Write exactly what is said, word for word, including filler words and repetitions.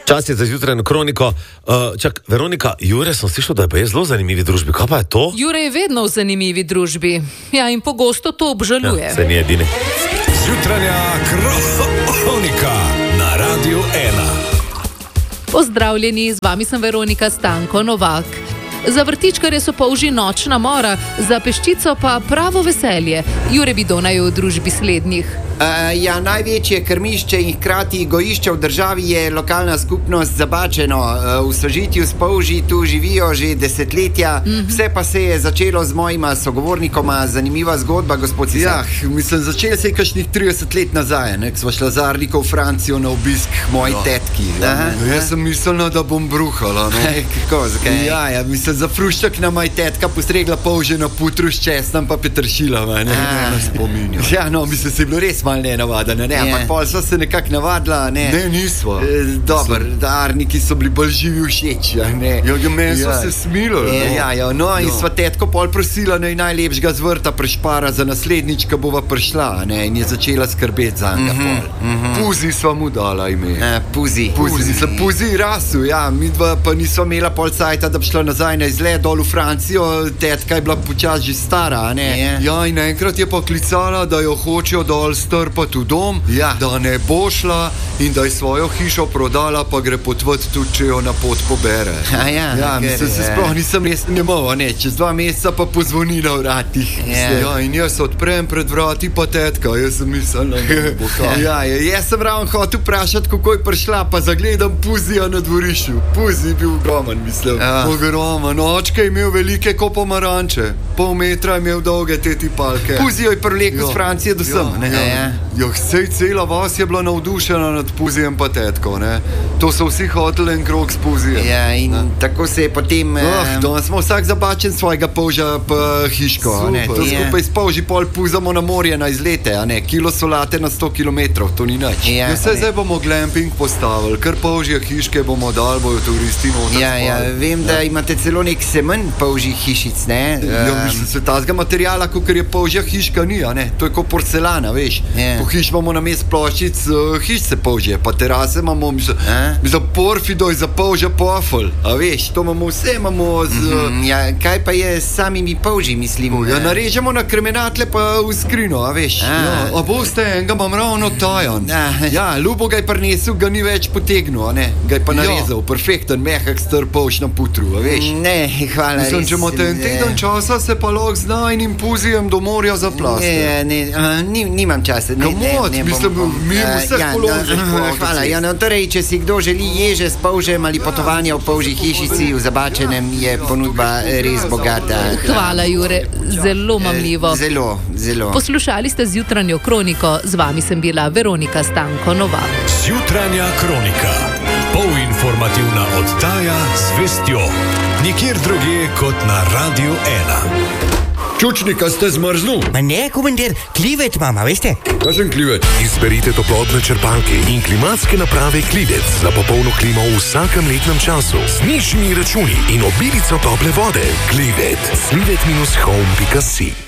Čas je za zjutraj na Kroniko. Uh, čak, Veronika, Jure sem slišal, da je pa je zelo v zanimivi družbi. Kaj pa je to? Jure je vedno v zanimivi družbi. Ja, in pogosto to obžaluje. Ja, se ni edini. Zjutranja Kronika na Radiu ena. Pozdravljeni, z vami sem Veronika Stanko Novak. Za vrtičkarje so polži nočna mora, za peščico pa pravo veselje. Jure Bidona je v družbi slednjih. Uh, ja, največje krmišče in hkrati gojišče v državi je lokalna skupnost Zabačeno. Uh, v sožitju s polži tu živijo že desetletja. Mm-hmm. Vse pa se je začelo z mojima sogovornikoma. Zanimiva zgodba, gospod Cisar. Ja, mislim, začelo se je kakšnih trideset let nazaj, ne, ko sva šla z Arliko v Francijo na obisk k moji tetki. Ja. Jaz sem mislila, da bom bruhala. No. Kako, zakaj? Ja, ja, mislim, za fruščak nam je tetka postregla polže na putru s česnom pa petršila. Ne, ne, ne spominjam. Ja, no, mislim, se je bilo res malo nenavadno, ne, ampak pol so se nekako navadila, ne. Ne, nisva. E, Dobar, Arniki so bili bolj živi všeč, ne. Ja, ja, meni so Ja. se smilili. Ja, ja, ja, no, in Ja. sva tetko pol prosila, naj najlepšega zvrta prešpara za naslednjič, ko bova prišla, ne, in je začela skrbeti za njega pol. Puzi sva mu dala ime. E, Puzi. Puzi, sem Puzi rasu, ja, midva pa nisva imela pol cajta, da bi šla nazaj na izlet dol v Francijo, tetka je bila počas že stara, ne. Ja. Ja, in enkrat je pa klicala, da jo hočejo dol strpati v dom, Ja. da ne bo šla in da je svojo hišo prodala, pa gre potvati tudi, če jo na pot pobere. A ja, ja, ker, mislim, se ja. sploh nisem res nemala, ne, čez dva meseca pa pozvoni na vratih. Ja. Ja, in jaz odprem pred vrati pa tetka, jaz sem mislila, da bo kaj. Ja, ja, jaz sem ravno hotel vprašati, kako je prišla, pa zagledam Puzija na dvorišču. Puzi je bil ogromen, mislim. Ja. Ogromen. Očka je imel velike ko pomaranče. Pol metra je imel dolge te tipalke. Puzijo je privlekel Ja. z Francije do sem, ne. Ja, Ja. ja, sej cela vas je bila navdušena nad Puzijem pa tetko, ne. To so vsi hoteli en krog s Puzijem. Ja, in tako se je potem... Oh, em, danes smo vsak zabačen svojega polža pa hiško, a ne. Super. To Ja. skupaj s polži pol puzamo na morje na izlete, a ne. Kilo solate na sto kilometrov, to ni nič. Ja, Ja, saj ne. zdaj bomo glamping postavili, ker polžje hiške bomo dali, bojo turisti noter Ja, ja, spali. vem, da imate celo nek semen polžjih hišic, ne? Ja, Em, mislim, se tazga materijala, kot je polžja hiška, ni, a ne? To je kot porcelana, veš. Ja. Po hiš imamo na mest ploščic, uh, hiš se polžje, pa terase imamo, mislim, A? mislim porfidoj za polžja pofel, a veš, to imamo vse, imamo z... mm, ja, kaj pa je s samimi polži, mislim? Ja, eh, narežemo na kremenatle pa v skrino, a veš. A. Ja, a boste, enega imam ravno tajan. A. Ja, Ljubo ga je prinesel, ga ni več potegnil, a ne? Ga je pa Ja. narezal, perfekten, mehak, star polž na putru, a veš. Ne, hvala. Mislim, res, če imate en eh, teden časa, se pa lahko z najnim Puzijem do morja zaplaste. Ne, ne, a, ni, nimam časa. Ne, ne, Komot, ne, mislim, mi a, vseh ja, položaj no, po Hvala. avtocesti. Ja, no, torej, če si kdo želi ježe s polžem ali potovanja v polžji hišici v Zabačenem, je ponudba res bogata. Hvala, Jure, zelo mamljivo. Eh, Zelo, zelo. Poslušali ste zjutranjo Kroniko, z vami sem bila Veronika Stanko Novak. Zjutranja Kronika. Polinformativna oddaja z vestjo. Nikjer drugje kot na Radiu ena. Čučnika ste zmrznul? Ma ne, komandir, klivet imam, a veste? Kakšen klivet? Izberite toplotne črpalke in klimatske naprave Klivec za popolno klimo v vsakem letnem času z nižjimi računi in obilico tople vode. Klivec. Slivet minus home pika si.